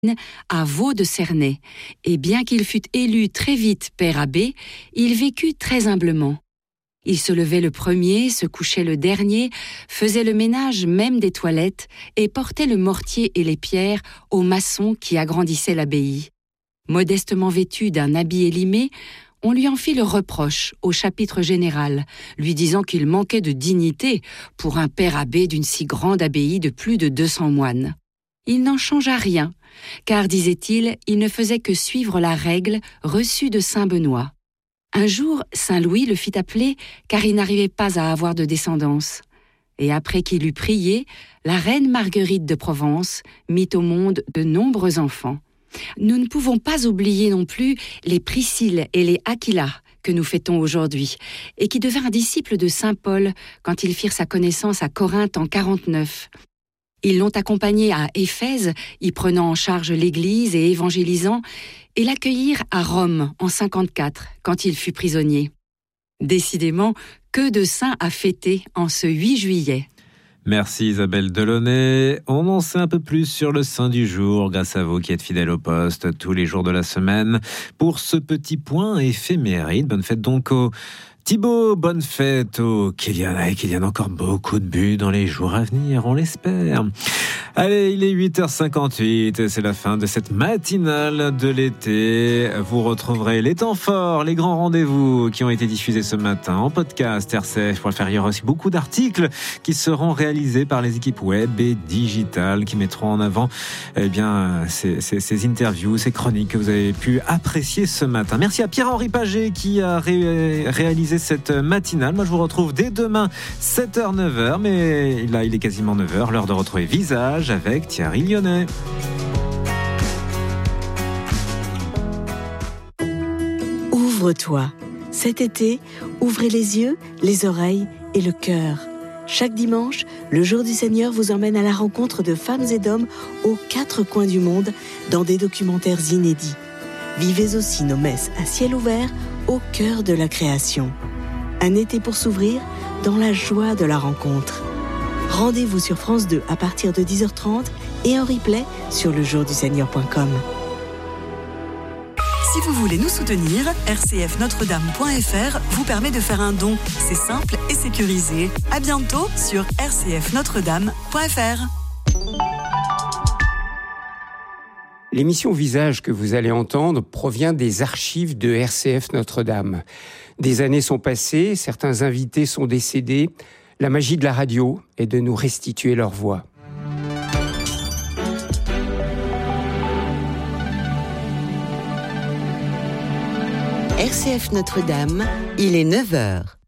à Vaux de Cernay, et bien qu'il fût élu très vite père abbé, il vécut très humblement. Il se levait le premier, se couchait le dernier, faisait le ménage même des toilettes et portait le mortier et les pierres aux maçons qui agrandissaient l'abbaye. Modestement vêtu d'un habit élimé, on lui en fit le reproche au chapitre général, lui disant qu'il manquait de dignité pour un père abbé d'une si grande abbaye de plus de 200 moines. Il n'en changea rien, car, disait-il, il ne faisait que suivre la règle reçue de saint Benoît. Un jour, saint Louis le fit appeler, car il n'arrivait pas à avoir de descendance. Et après qu'il eut prié, la reine Marguerite de Provence mit au monde de nombreux enfants. Nous ne pouvons pas oublier non plus les Priscille et les Aquila que nous fêtons aujourd'hui, et qui devinrent disciples de saint Paul quand ils firent sa connaissance à Corinthe en 49. Ils l'ont accompagné à Éphèse, y prenant en charge l'Église et évangélisant, et l'accueillirent à Rome en 54, quand il fut prisonnier. Décidément, que de saints à fêter en ce 8 juillet. Merci Isabelle Delaunay. On en sait un peu plus sur le saint du jour grâce à vous qui êtes fidèles au poste tous les jours de la semaine. Pour ce petit point éphéméride, bonne fête donc au Thibaut, bonne fête au Kylian. Et Kylian, encore beaucoup de buts dans les jours à venir, on l'espère. Allez, il est 8h58, c'est la fin de cette matinale de l'été. Vous retrouverez les temps forts, les grands rendez-vous qui ont été diffusés ce matin en podcast RCF.fr. Il y aura aussi beaucoup d'articles qui seront réalisés par les équipes web et digitales qui mettront en avant ces interviews, ces chroniques que vous avez pu apprécier ce matin. Merci à Pierre-Henri Paget qui a réalisé cette matinale. Moi, je vous retrouve dès demain, 7h, 9h. Mais là, il est quasiment 9h. L'heure de retrouver Visage avec Thierry Lyonnais. Ouvre-toi. Cet été, ouvrez les yeux, les oreilles et le cœur. Chaque dimanche, le Jour du Seigneur vous emmène à la rencontre de femmes et d'hommes aux 4 coins du monde dans des documentaires inédits. Vivez aussi nos messes à ciel ouvert au cœur de la création. Un été pour s'ouvrir dans la joie de la rencontre. Rendez-vous sur France 2 à partir de 10h30 et en replay sur lejourduseigneur.com. Si vous voulez nous soutenir, rcfnotredame.fr vous permet de faire un don. C'est simple et sécurisé. À bientôt sur rcfnotredame.fr. L'émission Visage que vous allez entendre provient des archives de RCF Notre-Dame. Des années sont passées, certains invités sont décédés. La magie de la radio est de nous restituer leur voix. RCF Notre-Dame, il est 9h.